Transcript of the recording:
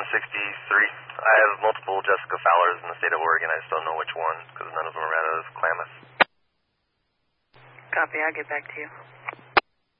63. I have multiple Jessica Fowlers in the state of Oregon. I just don't know which one because none of them are out of Klamath. Copy. I'll get back to you.